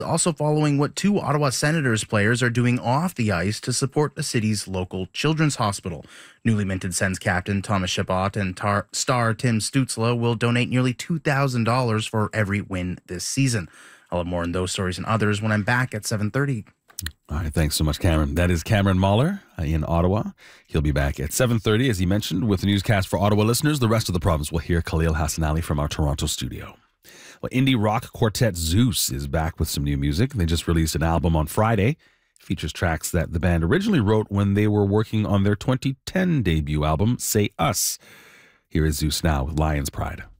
Also following what two Ottawa Senators players are doing off the ice to support the city's local children's hospital. Newly minted Sens captain Thomas Chabot and star Tim Stützle will donate nearly $2,000 for every win this season. I'll have more on those stories and others when I'm back at 7:30. All right, thanks so much, Cameron. That is Cameron Mahler in Ottawa. He'll be back at 7:30, as he mentioned, with the newscast for Ottawa listeners. The rest of the province will hear Khalil Hassan Ali from our Toronto studio. Well, indie rock quartet Zeus is back with some new music. They just released an album on Friday. It features tracks that the band originally wrote when they were working on their 2010 debut album, Say Us. Here is Zeus now with Lion's Pride.